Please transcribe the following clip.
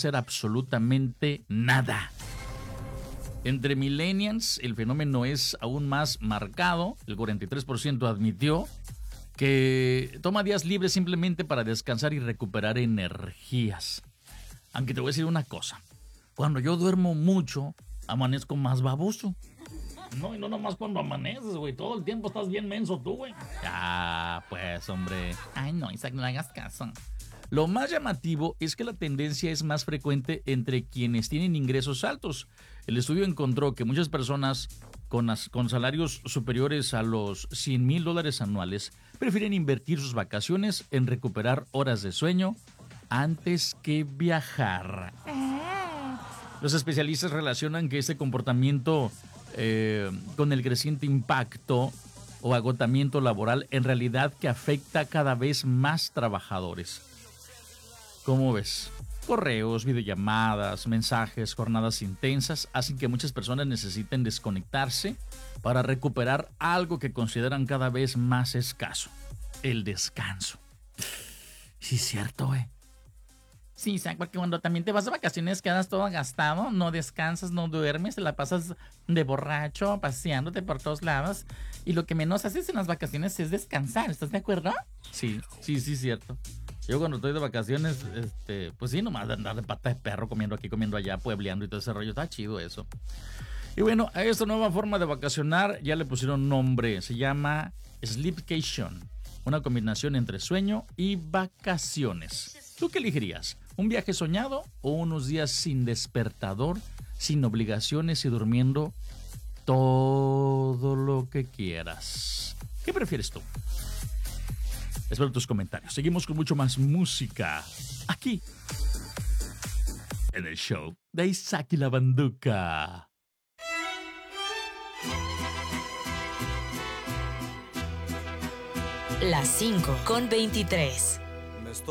hacer absolutamente nada. Entre millennials el fenómeno es aún más marcado. El 43% admitió que toma días libres simplemente para descansar y recuperar energías. Aunque te voy a decir una cosa. Cuando yo duermo mucho, amanezco más baboso. No, y no nomás cuando amaneces, güey. Todo el tiempo estás bien menso tú, güey. Ah, pues, hombre. Ay, no, Isaac, no le hagas caso. Lo más llamativo es que la tendencia es más frecuente entre quienes tienen ingresos altos. El estudio encontró que muchas personas con salarios superiores a los $100,000 anuales prefieren invertir sus vacaciones en recuperar horas de sueño antes que viajar. Los especialistas relacionan que este comportamiento con el creciente impacto o agotamiento laboral en realidad que afecta cada vez más trabajadores. ¿Cómo ves? Correos, videollamadas, mensajes, jornadas intensas hacen que muchas personas necesiten desconectarse para recuperar algo que consideran cada vez más escaso: el descanso. Sí, es cierto, güey. Sí, Isaac, porque cuando también te vas de vacaciones quedas todo gastado, no descansas, no duermes, te la pasas de borracho, paseándote por todos lados, y lo que menos haces en las vacaciones es descansar, ¿estás de acuerdo? Sí, cierto. Yo cuando estoy de vacaciones, pues sí, nomás de andar de pata de perro, comiendo aquí, comiendo allá, puebleando y todo ese rollo, está chido eso. Y bueno, a esta nueva forma de vacacionar ya le pusieron nombre, se llama Sleepcation, una combinación entre sueño y vacaciones. ¿Tú qué elegirías? ¿Un viaje soñado o unos días sin despertador, sin obligaciones y durmiendo todo lo que quieras? ¿Qué prefieres tú? Espero tus comentarios. Seguimos con mucho más música aquí en el show de Isaac y la Banduca. Las 5:23.